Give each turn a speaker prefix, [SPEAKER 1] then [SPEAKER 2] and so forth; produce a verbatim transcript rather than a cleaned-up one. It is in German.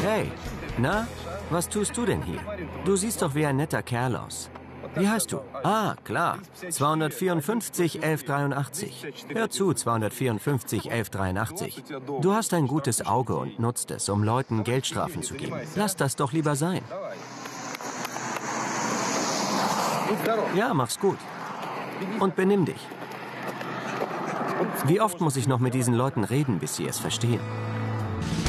[SPEAKER 1] Hey, na, was tust du denn hier? Du siehst doch wie ein netter Kerl aus. Wie heißt du? Ah, klar. zweihundertvierundfünfzig elf dreiundachtzig. Hör zu, zweihundertvierundfünfzig elf dreiundachtzig. Du hast ein gutes Auge und nutzt es, um Leuten Geldstrafen zu geben. Lass das doch lieber sein. Ja, mach's gut. Und benimm dich. Wie oft muss ich noch mit diesen Leuten reden, bis sie es verstehen?